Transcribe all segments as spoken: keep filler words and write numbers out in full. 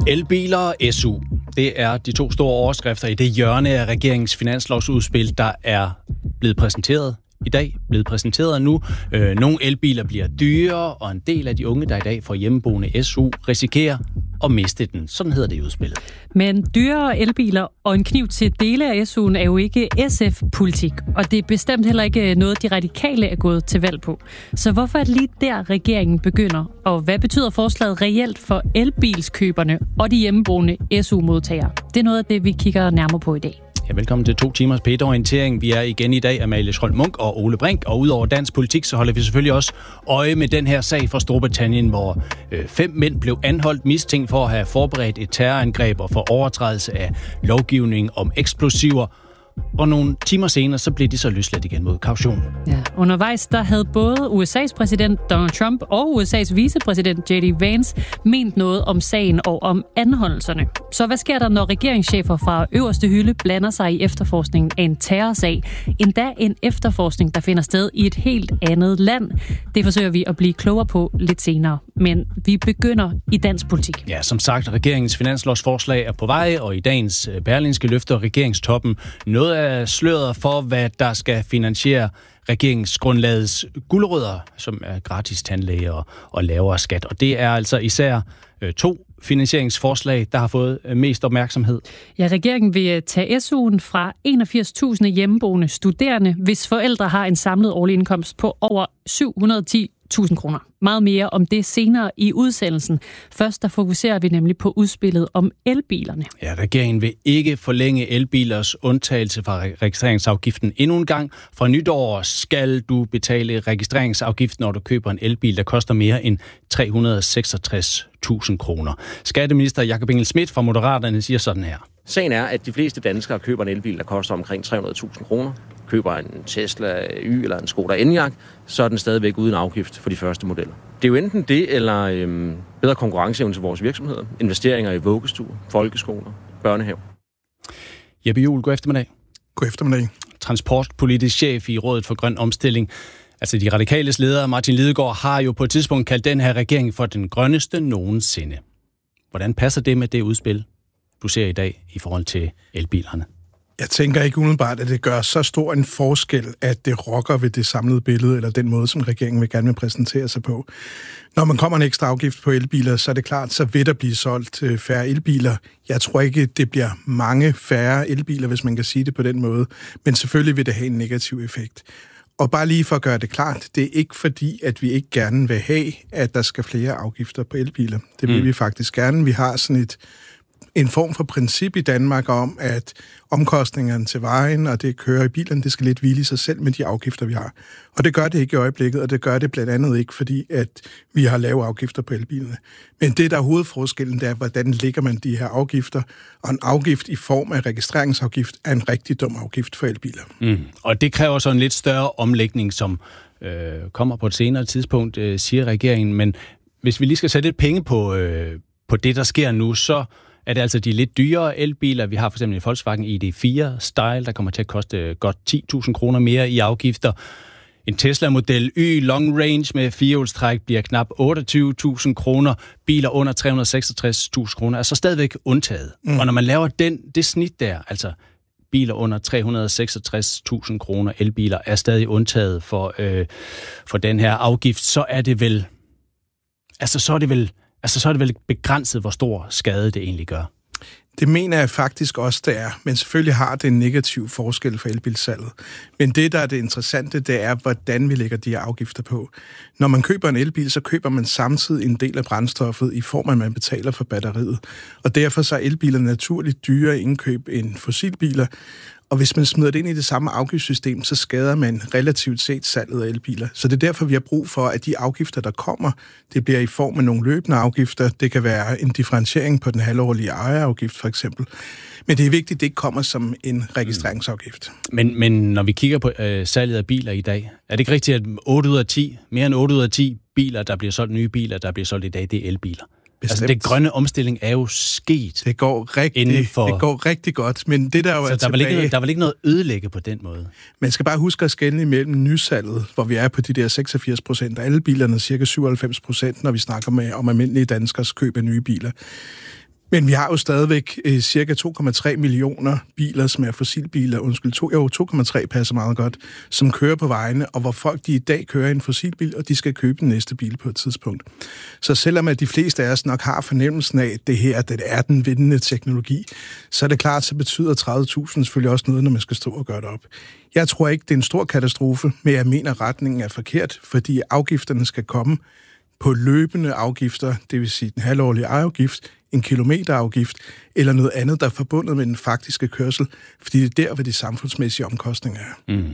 Elbiler og S U. Det er de to store overskrifter i det hjørne af regeringens finanslovsudspil, der er blevet præsenteret i dag, blevet præsenteret nu. Øh, nogle elbiler bliver dyrere, og en del af de unge, der i dag får hjemmeboende S U, risikerer at miste den. Sådan hedder det i udspillet. Men dyrere elbiler og en kniv til dele af S U'en er jo ikke S F-politik, og det er bestemt heller ikke noget, de radikale er gået til valg på. Så hvorfor er det lige der, regeringen begynder? Og hvad betyder forslaget reelt for elbilskøberne og de hjemmeboende S U-modtagere? Det er noget af det, vi kigger nærmere på i dag. Ja, velkommen til to timers P et-orientering. Vi er igen i dag Amalie Schrold-Munch og Ole Brink, og udover dansk politik, så holder vi selvfølgelig også øje med den her sag fra Storbritannien, hvor øh, fem mænd blev anholdt mistænkt for at have forberedt et terrorangreb og for overtrædelse af lovgivning om eksplosiver. Og nogle timer senere, så blev de så løsladt igen mod kaution. Ja, undervejs der havde både U S A's præsident Donald Trump og U S A's vicepræsident J D Vance ment noget om sagen og om anholdelserne. Så hvad sker der, når regeringschefer fra øverste hylde blander sig i efterforskningen af en terrorsag? Endda en efterforskning, der finder sted i et helt andet land. Det forsøger vi at blive klogere på lidt senere. Men vi begynder i dansk politik. Ja, som sagt, regeringens finanslovsforslag er på vej, og i dagens Berlingske løfter regeringstoppen noget af sløret for, hvad der skal finansiere regeringsgrundlagets gulerødder, som er gratis tandlæge og, og lavere skat. Og det er altså især øh, to finansieringsforslag, der har fået øh, mest opmærksomhed. Ja, regeringen vil tage S U'en fra enogfirs tusind hjemmeboende studerende, hvis forældre har en samlet årlig indkomst på over syv hundrede og ti tusind kroner. Meget mere om det senere i udsendelsen. Først der fokuserer vi nemlig på udspillet om elbilerne. Ja, regeringen vil ikke forlænge elbilers undtagelse fra registreringsafgiften endnu en gang. Fra nytår skal du betale registreringsafgift, når du køber en elbil, der koster mere end tre hundrede og seksogtres tusind kroner. Skatteminister Jakob Engel-Schmidt fra Moderaterne siger sådan her. Sagen er, at de fleste danskere køber en elbil, der koster omkring tre hundrede tusind kroner. Køber en Tesla Y eller en Skoda Enyaq, så er den stadigvæk uden afgift for de første modeller. Det er jo enten det, eller øhm, bedre konkurrenceevne til vores virksomheder, investeringer i vuggestuer, folkeskoler, børnehaver. Jeppe Juhl, god eftermiddag. God eftermiddag. Transportpolitisk chef i Rådet for Grøn Omstilling. Altså de radikales leder, Martin Lidegaard, har jo på et tidspunkt kaldt den her regering for den grønneste nogensinde. Hvordan passer det med det udspil, du ser i dag i forhold til elbilerne? Jeg tænker ikke umiddelbart, at det gør så stor en forskel, at det rokker ved det samlede billede, eller den måde, som regeringen vil gerne vil præsentere sig på. Når man kommer en ekstra afgift på elbiler, så er det klart, så vil der blive solgt færre elbiler. Jeg tror ikke, det bliver mange færre elbiler, hvis man kan sige det på den måde, men selvfølgelig vil det have en negativ effekt. Og bare lige for at gøre det klart, det er ikke fordi, at vi ikke gerne vil have, at der skal flere afgifter på elbiler. Det vil mm. vi faktisk gerne. Vi har sådan et en form for princip i Danmark om, at omkostningerne til vejen og det kører i bilerne, det skal lidt hvile i sig selv med de afgifter, vi har. Og det gør det ikke i øjeblikket, og det gør det blandt andet ikke, fordi at vi har lave afgifter på elbilerne. Men det, der er hovedforskellen, det er, hvordan ligger man de her afgifter, og en afgift i form af registreringsafgift er en rigtig dum afgift for elbiler. Mm. Og det kræver så en lidt større omlægning, som øh, kommer på et senere tidspunkt, øh, siger regeringen. Men hvis vi lige skal sætte lidt penge på, øh, på det, der sker nu, så er det altså de lidt dyrere elbiler. Vi har for eksempel en Volkswagen I D fire Style, der kommer til at koste godt ti tusind kroner mere i afgifter. En Tesla Model Y Long Range med firehjulstræk bliver knap otteogtyve tusind kroner. Biler under tre hundrede og seksogtres tusind kroner er så stadigvæk undtaget. Mm. Og når man laver den, det snit der, altså biler under tre hundrede og seksogtres tusind kroner, elbiler, er stadig undtaget for, øh, for den her afgift, så er det vel... Altså, så er det vel... Altså, så er det vel begrænset, hvor stor skade det egentlig gør. Det mener jeg faktisk også, det er. Men selvfølgelig har det en negativ forskel for elbilsalget. Men det, der er det interessante, det er, hvordan vi lægger de her afgifter på. Når man køber en elbil, så køber man samtidig en del af brændstoffet i form af, at man betaler for batteriet. Og derfor så er elbiler naturligt dyrere indkøb end fossilbiler. Og hvis man smider det ind i det samme afgiftssystem, så skader man relativt set salget af elbiler. Så det er derfor, vi har brug for, at de afgifter, der kommer, det bliver i form af nogle løbende afgifter. Det kan være en differentiering på den halvårlige ejerafgift, for eksempel. Men det er vigtigt, at det ikke kommer som en registreringsafgift. Men, men når vi kigger på øh, salget af biler i dag, er det ikke rigtigt, at otte ud af ti, mere end otte ud af ti biler, der bliver solgt, nye biler, der bliver solgt i dag, det er elbiler? Bestemt. Altså, det grønne omstilling er jo sket. Det går rigtig, for... det går rigtig godt, men det der jo er der tilbage... Var ikke, der var vel ikke noget ødelægge på den måde? Man skal bare huske at skelne imellem nysalget, hvor vi er på de der seksogfirs procent af alle bilerne, cirka syvoghalvfems procent, når vi snakker med, om almindelige danskers køb af nye biler. Men vi har jo stadigvæk øh, cirka to komma tre millioner biler, som er fossilbiler, undskyld, to, jo, to komma tre passer meget godt, som kører på vejene, og hvor folk de i dag kører en fossilbil, og de skal købe den næste bil på et tidspunkt. Så selvom at de fleste af os nok har fornemmelsen af, at det her det er den vindende teknologi, så er det klart, så betyder tredive tusind selvfølgelig også noget, når man skal stå og gøre det op. Jeg tror ikke, det er en stor katastrofe, men jeg mener, at retningen er forkert, fordi afgifterne skal komme på løbende afgifter, det vil sige den halvårlige afgift, en kilometerafgift eller noget andet, der er forbundet med den faktiske kørsel, fordi det er der, hvor de samfundsmæssige omkostninger er. Mm.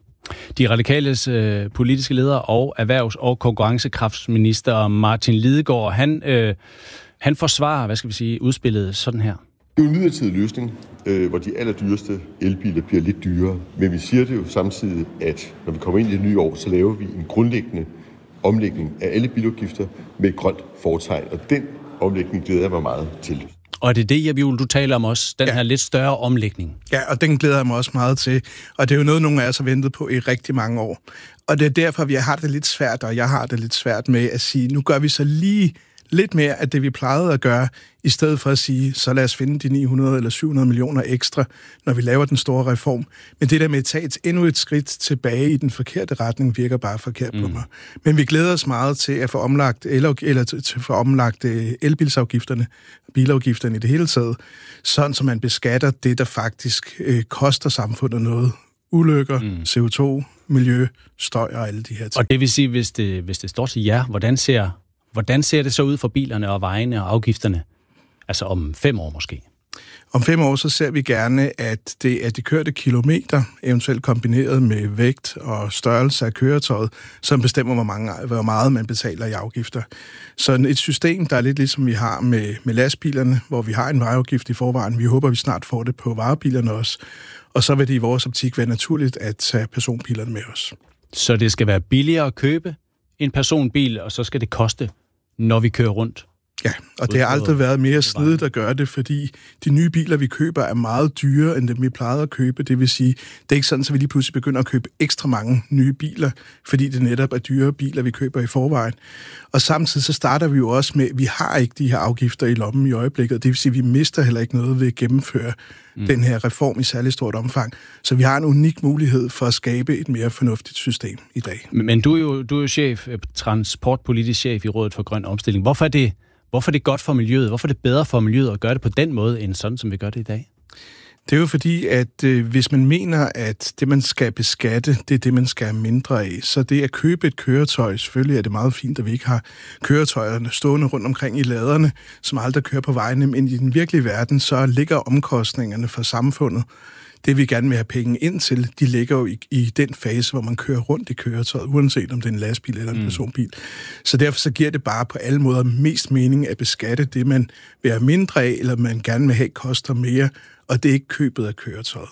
De radikales øh, politiske leder og erhvervs- og konkurrencekraftsminister Martin Lidegaard, han, øh, han forsvarer, hvad skal vi sige, udspillet sådan her. Det er jo en midlertidig løsning, øh, hvor de allerdyreste elbiler bliver lidt dyrere, men vi siger det jo samtidig, at når vi kommer ind i det nye år, så laver vi en grundlæggende omlægning af alle bilafgifter med et grønt fortegn, og den omlægning glæder jeg mig meget til. Og det er det, Jeppe Juhl, du taler om også, den ja. her lidt større omlægning. Ja, og den glæder jeg mig også meget til, og det er jo noget, nogle af os har ventet på i rigtig mange år. Og det er derfor, vi har det lidt svært, og jeg har det lidt svært med at sige, nu gør vi så lige lidt mere af det, vi plejede at gøre, i stedet for at sige, så lad os finde de ni hundrede eller syv hundrede millioner ekstra, når vi laver den store reform. Men det der med at tage et, endnu et skridt tilbage i den forkerte retning, virker bare forkert mm. på mig. Men vi glæder os meget til at få omlagt, eller, eller til at få omlagt elbilsafgifterne, bilafgifterne i det hele taget, sådan så man beskatter det, der faktisk øh, koster samfundet noget. Ulykker, mm. C O to, miljø, støj og alle de her ting. Og det vil sige, hvis det, hvis det står til jer, hvordan ser Hvordan ser det så ud for bilerne og vejene og afgifterne? Altså om fem år måske? Om fem år så ser vi gerne, at det er de kørte kilometer, eventuelt kombineret med vægt og størrelse af køretøjet, som bestemmer, hvor, mange, hvor meget man betaler i afgifter. Så et system, der er lidt ligesom vi har med, med lastbilerne, hvor vi har en vejafgift i forvejen. Vi håber, vi snart får det på varebilerne også. Og så vil det i vores optik være naturligt at tage personbilerne med os. Så det skal være billigere at købe en personbil, og så skal det koste, når vi kører rundt? Ja, og det har aldrig været mere snedigt at gøre det, fordi de nye biler, vi køber, er meget dyrere, end dem vi plejede at købe. Det vil sige, det er ikke sådan, at vi lige pludselig begynder at købe ekstra mange nye biler, fordi det netop er dyre biler, vi køber i forvejen. Og samtidig så starter vi jo også med, at vi har ikke de her afgifter i lommen i øjeblikket. Det vil sige, at vi mister heller ikke noget ved at gennemføre mm. den her reform i særlig stort omfang. Så vi har en unik mulighed for at skabe et mere fornuftigt system i dag. Men du er jo, du er jo chef, transportpolitisk chef i Rådet for Grøn Omstilling. Hvorfor er det Hvorfor er det godt for miljøet? Hvorfor er det bedre for miljøet at gøre det på den måde, end sådan, som vi gør det i dag? Det er jo fordi, at øh, hvis man mener, at det, man skal beskatte, det er det, man skal have mindre af. Så det at købe et køretøj, selvfølgelig er det meget fint, at vi ikke har køretøjerne stående rundt omkring i laderne, som aldrig kører på vejene. Men i den virkelige verden, så ligger omkostningerne for samfundet, det vi gerne vil have penge ind til, de ligger jo i, i den fase, hvor man kører rundt i køretøjet, uanset om det er en lastbil eller en mm. personbil. Så derfor så giver det bare på alle måder mest mening at beskatte det, man vil have mindre af, eller man gerne vil have koster mere, og det er ikke købet af køretøjet.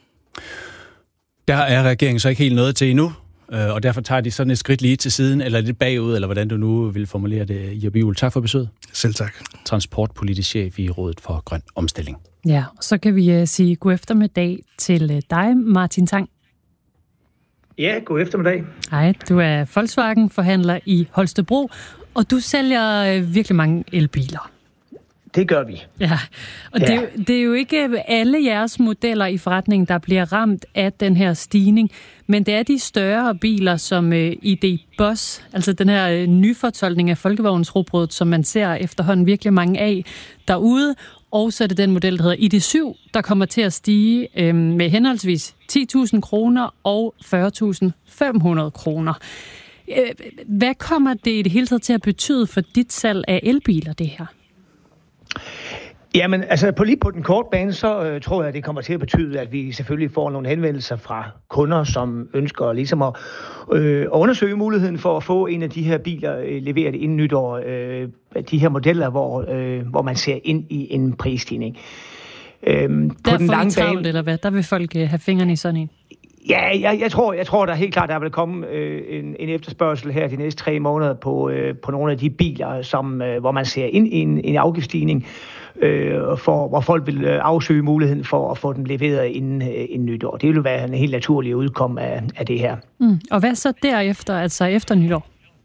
Der er regeringen så ikke helt noget til endnu, og derfor tager de sådan et skridt lige til siden, eller lidt bagud, eller hvordan du nu vil formulere det. Jeppe Juhl, tak for besøget. Selv tak. Transportpolitisk chef i Rådet for Grøn Omstilling. Ja, så kan vi uh, sige god eftermiddag til uh, dig, Martin Tang. Ja, god eftermiddag. Hej, du er Volkswagen-forhandler i Holstebro, og du sælger uh, virkelig mange elbiler. Det gør vi. Ja, og ja. Det, er jo, det er jo ikke alle jeres modeller i forretningen, der bliver ramt af den her stigning, men det er de større biler som uh, I D. Buzz, altså den her uh, nyfortolkning af folkevognsrugbrødet, som man ser efterhånden virkelig mange af derude. Og så er det den model, der hedder I D syv, der kommer til at stige øh, med henholdsvis ti tusind kroner og fyrre tusind fem hundrede kroner. Hvad kommer det i det hele taget til at betyde for dit salg af elbiler, det her? Jamen, altså på lige på den korte bane, så øh, tror jeg, at det kommer til at betyde, at vi selvfølgelig får nogle henvendelser fra kunder, som ønsker ligesom at, øh, at undersøge muligheden for at få en af de her biler øh, leveret inden nytår. Øh, de her modeller, hvor, øh, hvor man ser ind i en prisstigning. Øh, på der den lange travlt, bane, eller hvad? Der vil folk øh, have fingrene i sådan en? Ja, jeg, jeg, tror, jeg tror, der helt klart, der vil komme øh, en, en efterspørgsel her de næste tre måneder på, øh, på nogle af de biler, som, øh, hvor man ser ind i en, en afgiftsstigning, øh, for, hvor folk vil øh, afsøge muligheden for at få dem leveret inden, øh, inden nytår. Det vil være en helt naturlig udkom af, af det her. Mm. Og hvad så derefter, altså efter nytår?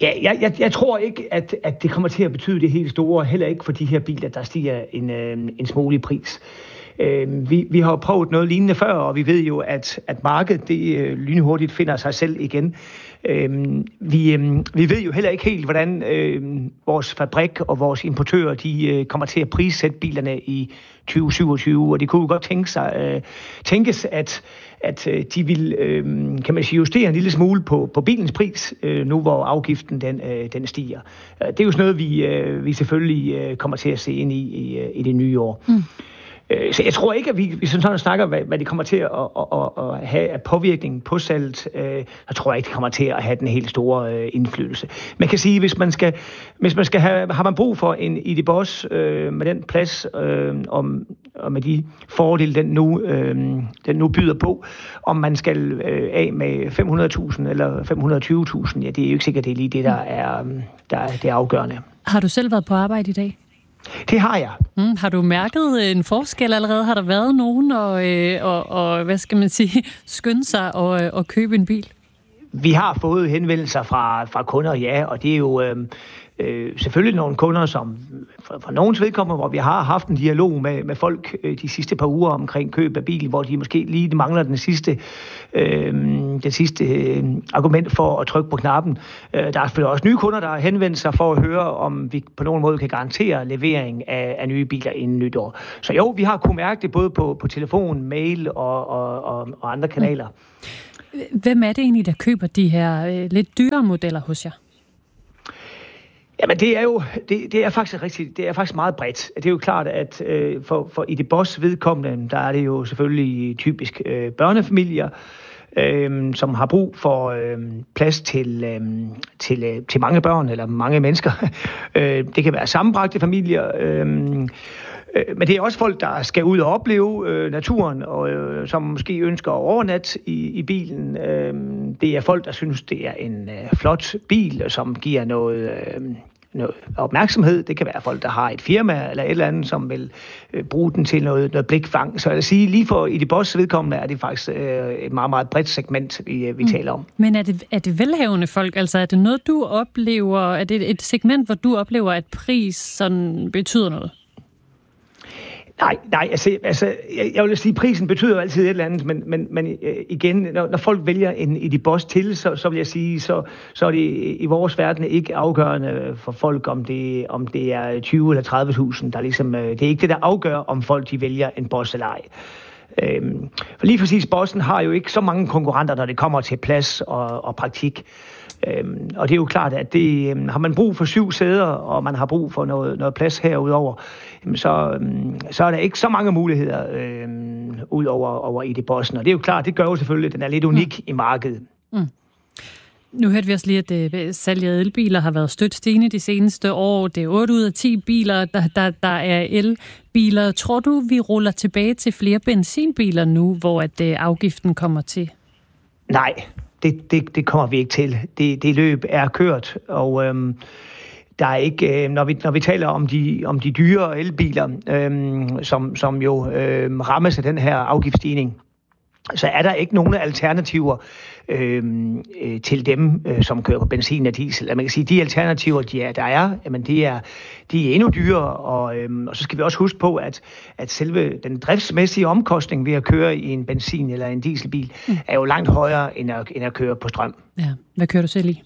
Ja, jeg, jeg, jeg tror ikke, at, at det kommer til at betyde det helt store, heller ikke for de her biler, der stiger en, en smule i pris. Øh, vi, vi har prøvet noget lignende før, og vi ved jo, at, at markedet det, øh, lynhurtigt finder sig selv igen. Øh, vi, øh, vi ved jo heller ikke helt, hvordan øh, vores fabrik og vores importører de, øh, kommer til at prissætte bilerne i tyve syvogtyve, og det kunne jo godt tænke sig, øh, tænkes, at, at de vil øh, kan man sige, justere en lille smule på, på bilens pris, øh, nu hvor afgiften den, øh, den stiger. Det er jo sådan noget, vi, øh, vi selvfølgelig øh, kommer til at se ind i i, i det nye år. Mm. Så jeg tror ikke, at vi, vi sådan snakker, hvad, hvad det kommer til at, at, at, at have af påvirkning på salget. Øh, så tror jeg ikke, det kommer til at have den helt store øh, indflydelse. Man kan sige, hvis man skal, hvis man skal have, har man brug for en I D Boss øh, med den plads øh, om, og med de fordele, den nu, øh, den nu byder på, om man skal øh, af med fem hundrede tusind eller fem hundrede og tyve tusind, ja, det er jo ikke sikkert, det er lige det, der er, der er det afgørende. Har du selv været på arbejde i dag? Det har jeg. Mm, har du mærket en forskel allerede? Har der været nogen og, øh, og, og hvad skal man sige, skynde sig og, og købe en bil? Vi har fået henvendelser fra, fra kunder, ja, og det er jo øh, øh, selvfølgelig nogle kunder, som for, for nogens vedkommende, hvor vi har haft en dialog med, med folk øh, de sidste par uger omkring køb af bil, hvor de måske lige mangler den sidste, øh, den sidste øh, argument for at trykke på knappen. Øh, der er selvfølgelig også nye kunder, der har henvendt sig for at høre, om vi på nogen måde kan garantere levering af, af nye biler inden nytår. Så jo, vi har kunnet mærke det både på, på telefon, mail og, og, og, og andre kanaler. Hvem er det egentlig, der køber de her øh, lidt dyre modeller hos jer? Jamen det er jo det, det er faktisk rigtig, det er faktisk meget bredt. Det er jo klart, at øh, for for I D Boss vedkommende, der er det jo selvfølgelig typisk øh, børnefamilier, øh, som har brug for øh, plads til øh, til øh, til mange børn eller mange mennesker. øh, det kan være sammenbragte familier. Øh, Men det er også folk, der skal ud og opleve øh, naturen, og øh, som måske ønsker at overnatte i, i bilen. Øh, det er folk, der synes, det er en øh, flot bil, som giver noget, øh, noget opmærksomhed. Det kan være folk, der har et firma eller et eller andet, som vil øh, bruge den til noget, noget blikfang. Så jeg vil sige, lige for I D Boss vedkommende er det faktisk øh, et meget, meget bredt segment, vi, vi mm. taler om. Men er det, er det velhavende folk? Altså er det noget, du oplever? Er det et segment, hvor du oplever, at pris sådan betyder noget? Nej, nej, altså, altså jeg, jeg vil sige, at prisen betyder jo altid et eller andet, men, men, men igen, når, når folk vælger en I D Boss til, så, så vil jeg sige, så, så er det i vores verden ikke afgørende for folk, om det, om det er tyve eller tredive tusind. Der ligesom, det er ikke det, der afgør, om folk de vælger en Boss eller ej. Øhm, for lige præcis Bossen har jo ikke så mange konkurrenter, når det kommer til plads og, og praktik. Øhm, og det er jo klart, at det, øhm, har man brug for syv sæder, og man har brug for noget, noget plads herudover, øhm, så, øhm, så er der ikke så mange muligheder øhm, ud over, over I D Bossen. Og det er jo klart, det gør jo selvfølgelig, at den er lidt unik mm. i markedet. Mm. Nu hørte vi også lige, at salget af elbiler har været stødt stigende de seneste år. Det er otte ud af ti biler, der, der, der er elbiler. Tror du, vi ruller tilbage til flere benzinbiler nu, hvor at afgiften kommer til? Nej, det, det, det kommer vi ikke til. Det, det løb er kørt, og øhm, der er ikke, øh, når vi når vi taler om de om de dyre elbiler, øhm, som som jo øhm, rammes af den her afgiftsstigning, så er der ikke nogen alternativer øh, øh, til dem, øh, som kører på benzin og diesel. Man kan sige, at de alternativer, de er, der er, jamen, de, er, de er endnu dyrere, og, øh, og så skal vi også huske på, at, at selve den driftsmæssige omkostning ved at køre i en benzin- eller en dieselbil, mm. er jo langt højere, end at, end at køre på strøm. Ja. Hvad kører du selv i?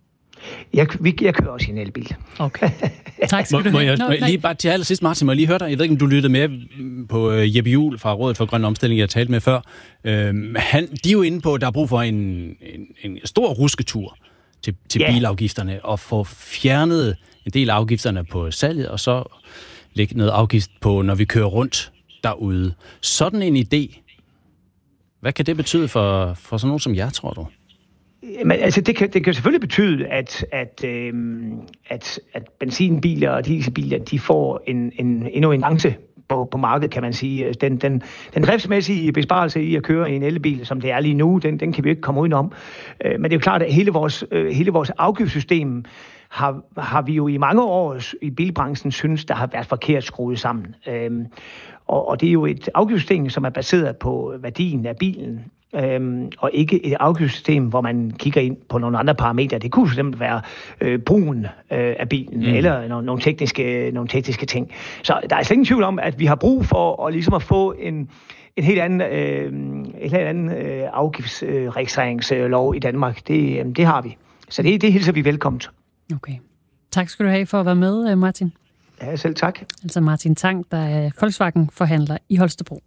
Jeg, jeg kører også i en elbil. Okay. Tak skal du have. Må jeg, Nå, må jeg lige bare til allersidst, Martin, må jeg lige høre dig? Jeg ved ikke, om du lyttede med på uh, Jeppe Juhl fra Rådet for Grøn Omstilling, jeg talte med før. Uh, han, de er jo inde på, at der er brug for en, en, en stor rusketur til, til yeah. bilafgifterne, og få fjernet en del af afgifterne på salget, og så lægge noget afgift på, når vi kører rundt derude. Sådan en idé, hvad kan det betyde for, for sådan nogen som jer, tror du? Men altså, det kan, det kan selvfølgelig betyde, at, at, øhm, at, at benzinbiler og dieselbiler, de får en, en, endnu en chance på, på markedet, kan man sige. Den, den, den driftsmæssige besparelse i at køre i en elbil, som det er lige nu, den, den kan vi ikke komme udenom. Øh, men det er jo klart, at hele vores, øh, hele vores afgiftssystem har, har vi jo i mange år i bilbranchen synes, der har været forkert skruet sammen. Øhm, og, og det er jo et afgiftssystem, som er baseret på værdien af bilen, øhm, og ikke et afgiftssystem, hvor man kigger ind på nogle andre parametre. Det kunne fx være øh, brugen øh, af bilen, mm. eller nogle, nogle, tekniske, nogle tekniske ting. Så der er slet ingen tvivl om, at vi har brug for at, ligesom at få en en helt anden, øh, en helt anden øh, afgiftsregistreringslov i Danmark. Det, øh, det har vi. Så det, det hilser vi velkomment. Okay. Tak skal du have for at være med, Martin. Ja, selv tak. Altså Martin Tang, der er Volkswagen-forhandler i Holstebro.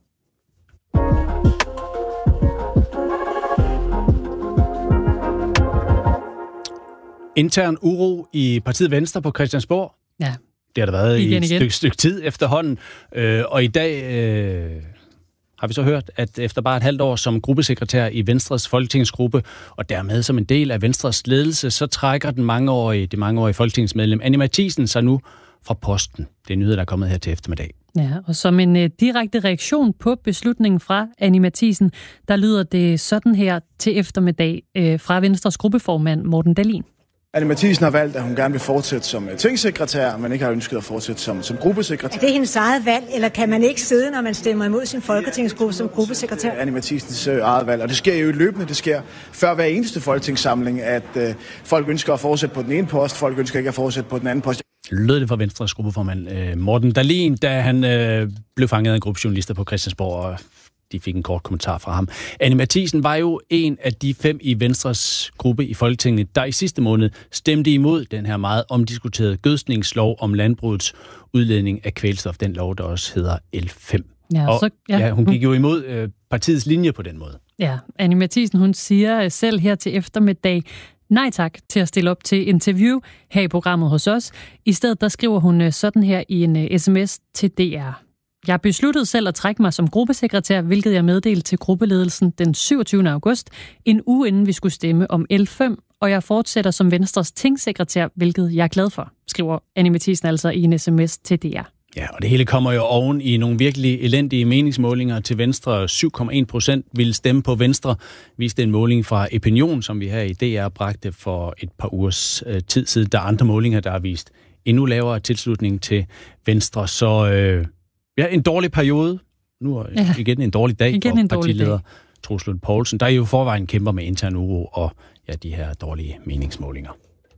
Intern uro i partiet Venstre på Christiansborg. Ja. Det har der været igen, i et igen. stykke, stykke tid efterhånden. Øh, og i dag øh, har vi så hørt, at efter bare et halvt år som gruppesekretær i Venstres folketingsgruppe, og dermed som en del af Venstres ledelse, så trækker den mangeårige, det mangeårige folketingsmedlem Anni Matthiesen sig nu fra posten. Det er nyheder, der er kommet her til eftermiddag. Ja, og som en uh, direkte reaktion på beslutningen fra Anni Matthiesen, der lyder det sådan her til eftermiddag uh, fra Venstres gruppeformand Morten Dahlin. Anni Matthiesen har valgt, at hun gerne vil fortsætte som tingsekretær, men ikke har ønsket at fortsætte som, som gruppesekretær. Er det hendes eget valg, eller kan man ikke sidde, når man stemmer imod sin folketingsgruppe som gruppesekretær? Anni Mathiesens øh, eget valg, og det sker jo løbende. Det sker før hver eneste folketingssamling, at øh, folk ønsker at fortsætte på den ene post, folk ønsker ikke at fortsætte på den anden post. Lød det fra Venstres gruppeformand øh, Morten Dahlin, da han øh, blev fanget af en gruppe journalister på Christiansborg, og de fik en kort kommentar fra ham. Anni Matthiesen var jo en af de fem i Venstres gruppe i Folketinget, der i sidste måned stemte imod den her meget omdiskuterede gødskningslov om landbrugets udledning af kvælstof, den lov, der også hedder L fem. Ja, og, så, ja. ja, hun gik jo imod øh, partiets linje på den måde. Ja, Anni Matthiesen, hun siger selv her til eftermiddag, nej tak til at stille op til interview her i programmet hos os. I stedet der skriver hun sådan her i en sms til D R. Jeg besluttede selv at trække mig som gruppesekretær, hvilket jeg meddelte til gruppeledelsen den syvogtyvende august, en uge inden vi skulle stemme om L fem, og jeg fortsætter som Venstres tingsekretær, hvilket jeg er glad for, skriver Anni Matthiesen altså i en sms til D R. Ja, og det hele kommer jo oven i nogle virkelig elendige meningsmålinger til Venstre. syv komma en procent ville stemme på Venstre, viste en måling fra Epinion, som vi her i D R bragte for et par ugers øh, tid siden. Der er andre målinger, der har vist endnu lavere tilslutning til Venstre, så øh, ja, en dårlig periode. Nu er ja. igen en dårlig dag igen for partileder Troels Lund Poulsen, der i jo forvejen kæmper med intern uro og ja, de her dårlige meningsmålinger.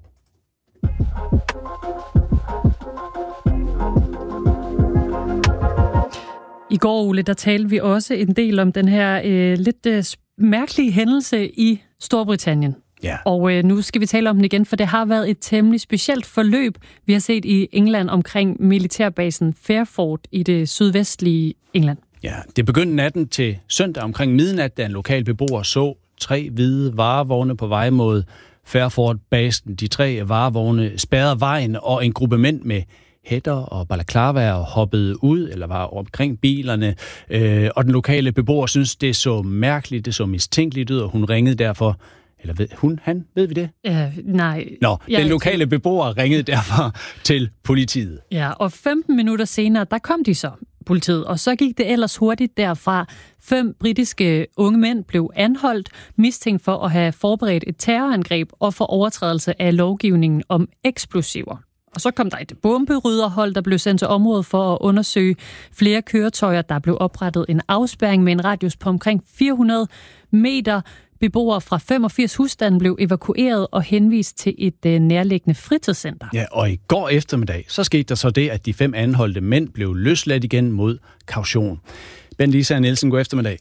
I går, Ole, der talte vi også en del om den her øh, lidt øh, mærkelige hændelse i Storbritannien. Ja. Og øh, nu skal vi tale om den igen, for det har været et temmelig specielt forløb, vi har set i England omkring militærbasen Fairford i det sydvestlige England. Ja, det begyndte natten til søndag omkring midnat, da en lokal beboer så tre hvide varevogne på vej mod Fairford-basen. De tre varevogne spærrede vejen, og en gruppe mænd med hætter og balaklavaer hoppede ud, eller var omkring bilerne, øh, og den lokale beboer synes, det så mærkeligt, det så mistænkeligt ud, og hun ringede derfor, eller ved hun, han, ved vi det? Uh, nej. Nå, den lokale beboer ringede derfor til politiet. Ja, og femten minutter senere, der kom de så, politiet, og så gik det ellers hurtigt derfra. Fem britiske unge mænd blev anholdt, mistænkt for at have forberedt et terrorangreb og for overtrædelse af lovgivningen om eksplosiver. Og så kom der et bomberydderhold, der blev sendt til området for at undersøge flere køretøjer. Der blev oprettet en afspærring med en radius på omkring fire hundrede meter. Beboere fra femogfirs husstande blev evakueret og henvist til et øh, nærliggende fritidscenter. Ja, og i går eftermiddag, så skete der så det, at de fem anholdte mænd blev løsladt igen mod kaution. Bent Lisa Nielsen, god eftermiddag.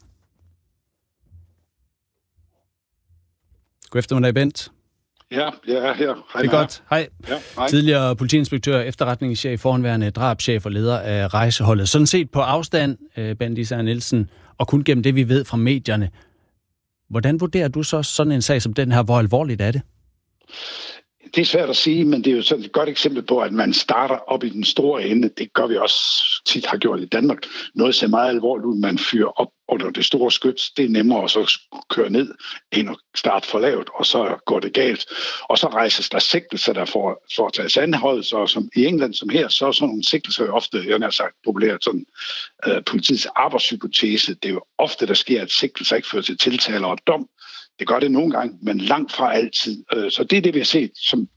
God eftermiddag, Bent. Ja, jeg er her. Hej, det er godt. Hej. Ja, hej. Tidligere politiinspektør, efterretningschef, forhenværende drabschef og leder af rejseholdet. Sådan set på afstand, Bent Lisa Nielsen, og kun gennem det, vi ved fra medierne. Hvordan vurderer du så sådan en sag som den her? Hvor alvorligt er det? Det er svært at sige, men det er jo sådan et godt eksempel på, at man starter op i den store ende. Det gør vi også tit har gjort i Danmark. Noget ser meget alvorligt ud, man fyrer op under det store skyts. Det er nemmere at så køre ned, end at starte for lavt, og så går det galt. Og så rejses der sigtelser, der får foretages anholdelser, og som i England som her, så er sådan nogle sigtelser jo ofte, jeg har sagt populært, sådan uh, politiets arbejdshypotese. Det er jo ofte, der sker, at sigtelser ikke fører til tiltaler og dom. Det gør det nogle gange, men langt fra altid. Så det er det, vi har set som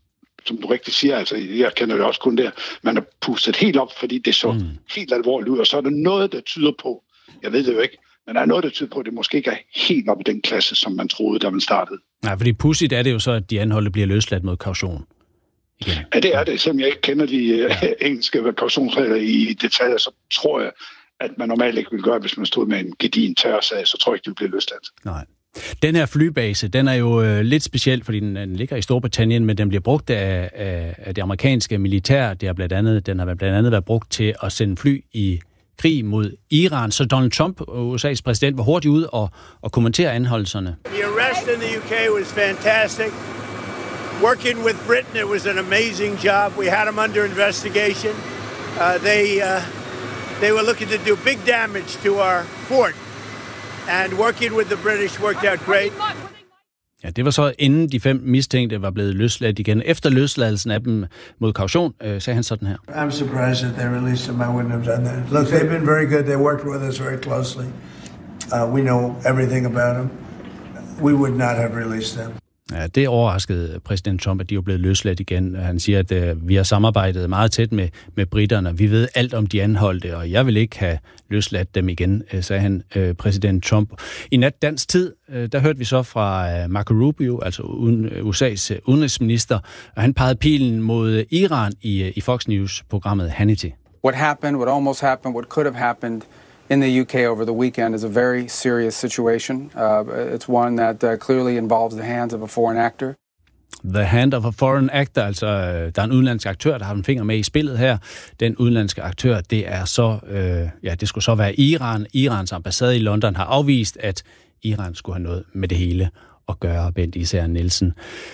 som du rigtig siger, altså jeg kender det også kun der, man har pustet helt op, fordi det så mm. helt alvorligt ud, og så er der noget, der tyder på, jeg ved det jo ikke, men der er noget, der tyder på, at det måske ikke er helt op i den klasse, som man troede, da man startede. Nej, fordi pudsigt er det jo så, at de anholdte bliver løsladt mod kaution. Igen. Ja, det er det. Selvom jeg ikke kender de ja. engelske kautionsregler i detaljer, så tror jeg, at man normalt ikke ville gøre, hvis man stod med en gedigen terrorsag, så tror jeg ikke, det bliver løsladt. Nej. Den her flybase, den er jo øh, lidt speciel, fordi den, den ligger i Storbritannien, men den bliver brugt af, af, af det amerikanske militær. Det er blandt andet, den har blandt andet været brugt til at sende fly i krig mod Iran. Så Donald Trump, U S A's præsident, var hurtigt ude og, og kommentere anholdelserne. The arrest in the U K was fantastic. Working with Britain, it was an amazing job. We had them under investigation. Uh, they uh, they were looking to do big damage to our fort. And working with the British worked out great. Ja, det var så inden de fem mistænkte var blevet løsladt igen. Efter løsladelsen af dem mod kaution, øh, sagde han sådan her. I'm surprised that they released them. I wouldn't have done that. Look, they've been very good. They worked with us very closely. Uh, we know everything about them. We would not have released them. Ja, det overraskede præsident Trump, at de er blevet løsladt igen. Han siger, at øh, vi har samarbejdet meget tæt med, med britterne. Vi ved alt om de anholdte, og jeg vil ikke have løsladt dem igen, øh, sagde han, øh, præsident Trump. I nat dansk tid, øh, der hørte vi så fra øh, Marco Rubio, altså U S A's øh, udenrigsminister, og han pegede pilen mod Iran i, øh, i Fox News-programmet Hannity. What happened, what almost happened, what could have happened in the U K over the weekend is a very serious situation. Uh, it's one that uh, clearly involves the hands of a foreign actor. The hand of a foreign actor, altså der er en udenlandsk aktør, der har en finger med i spillet her. Den udenlandske aktør, det er så, øh, ja, det skulle så være Iran. Irans ambassade i London har afvist, at Iran skulle have noget med det hele at gøre, Bent Især Nielsen.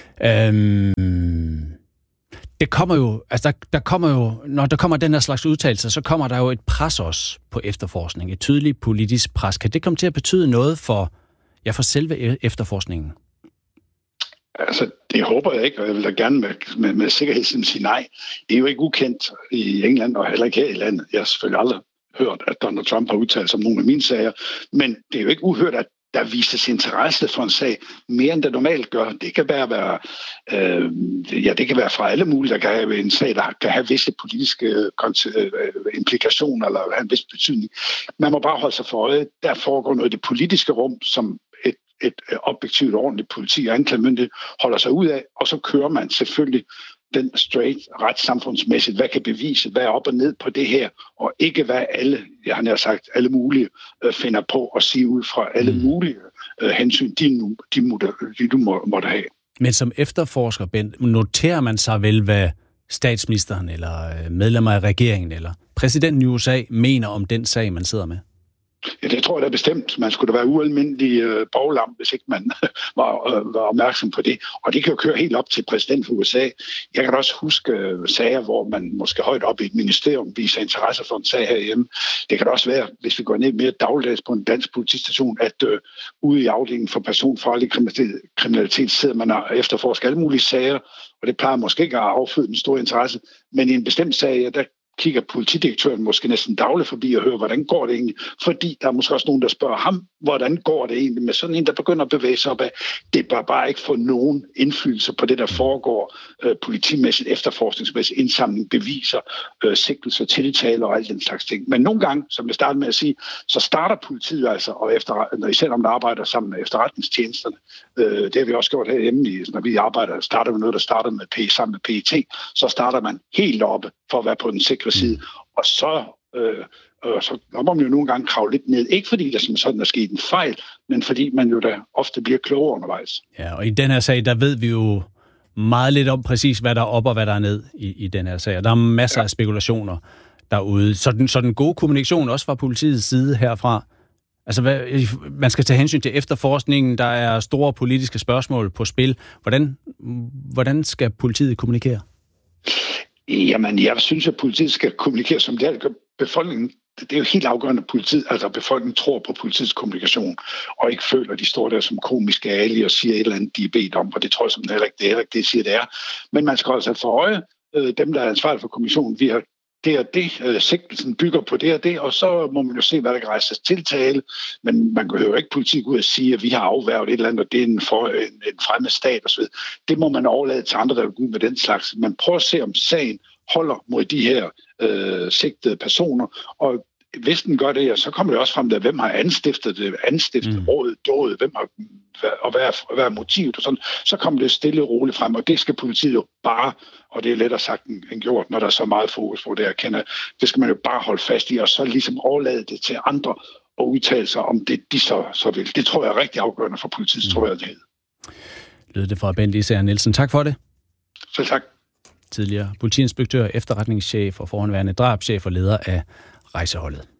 Øhm, det kommer jo, altså der, der kommer jo, når der kommer den her slags udtalelser, så kommer der jo et pres også på efterforskning, et tydeligt politisk pres. Kan det komme til at betyde noget for, ja, for selve efterforskningen? Altså, det håber jeg ikke, og jeg vil da gerne med, med, med sikkerhed sige nej. Det er jo ikke ukendt i England, og heller ikke her i landet. Jeg har selvfølgelig aldrig hørt, at Donald Trump har udtalt sig om nogle af mine sager, men det er jo ikke uhørt, at der vises interesse for en sag mere end det normalt gør. Det kan være, være øh, ja, det kan være fra alle mulige, der kan have en sag, der kan have visse politiske øh, implikationer eller have en vis betydning. Man må bare holde sig for øje, der foregår noget i det politiske rum, som et, et objektivt ordentligt politi og anklagemyndighed holder sig ud af, og så kører man selvfølgelig den straight retssamfundsmæssigt, hvad kan bevise, hvad er op og ned på det her, og ikke hvad alle, jeg har nær sagt, alle mulige øh, finder på at sige ud fra alle mulige øh, hensyn, de nu, de må, de du må, måtte have. Men som efterforsker, Bent, noterer man sig vel, hvad statsministeren eller medlemmer af regeringen eller præsidenten i U S A mener om den sag, man sidder med? Ja, det tror jeg da bestemt. Man skulle da være ualmindelig øh, boglam, hvis ikke man var, øh, var opmærksom på det. Og det kan jo køre helt op til præsidenten for U S A. Jeg kan da også huske øh, sager, hvor man måske højt op i et ministerium viser interesse for en sag herhjemme. Det kan da også være, hvis vi går ned mere dagligdags på en dansk politistation, at øh, ude i afdelingen for personfarlig kriminalitet, kriminalitet sidder man og efterforsker alle mulige sager, og det plejer måske ikke at afføde en stor interesse. Men i en bestemt sag, ja, der kigger politidirektøren måske næsten dagligt forbi og hører, hvordan går det egentlig? Fordi der er måske også nogen, der spørger ham, hvordan går det egentlig med sådan en, der begynder at bevæge sig op af. Det bør bare ikke få nogen indflydelse på det, der foregår øh, politimæssigt, efterforskningsmæssigt, indsamling, beviser, øh, sigtelser, tiltaler og alt den slags ting. Men nogle gange, som jeg startede med at sige, så starter politiet altså, og efter, når især om der arbejder sammen med efterretningstjenesterne, øh, det har vi også gjort herhjemme, når vi arbejder, starter med noget, der starter med P, sammen med P E T, så starter man helt oppe for at være på den sikre side, og så, øh, øh, så må man jo nogle gange kravle lidt ned. Ikke fordi der som sådan er sket en fejl, men fordi man jo da ofte bliver klogere undervejs. Ja, og i den her sag, der ved vi jo meget lidt om præcis, hvad der er op og hvad der er ned i, i den her sag. Og der er masser ja. af spekulationer derude. Så den, så den gode kommunikation også fra politiets side herfra. Altså, hvad, man skal tage hensyn til efterforskningen. Der er store politiske spørgsmål på spil. Hvordan, hvordan skal politiet kommunikere? Jamen, jeg synes, at politiet skal kommunikere som det er. Befolkningen, det er jo helt afgørende, at politiet, altså befolkningen tror på politiets kommunikation, og ikke føler, at de står der som komiske ali og siger et eller andet, de er bedt om, og det tror jeg som heller ikke, det er heller ikke det, jeg siger, det er. Men man skal også have for øje, øh, dem, der er ansvarlige for kommissionen, vi har det og det, øh, sigtelsen bygger på det og det, og så må man jo se, hvad der kan rejses tiltale, men man kan jo ikke politik ud at sige, at vi har afværget et eller andet, og det er en, for, en, en fremmed stat osv. Det må man overlade til andre, der vil gå ud med den slags. Man prøver at se, om sagen holder mod de her øh, sigtede personer, og hvis den gør det, så kommer det også frem til, hvem har anstiftet det, anstiftet mm. rådet, dådet, hvem har, og hvad er, hvad er motivet, og sådan, så kommer det stille og roligt frem, og det skal politiet jo bare, og det er lettere sagt end gjort, når der er så meget fokus på det, jeg kender, det skal man jo bare holde fast i, og så ligesom overlade det til andre, og udtale sig om det, de så, så vil. Det tror jeg er rigtig afgørende for politiets mm. troværdighed. Lød det fra Bent Isager Nielsen. Tak for det. Selv tak. Tidligere politiinspektør, efterretningschef og forhåndværende drabschef og leder af rejseholdet.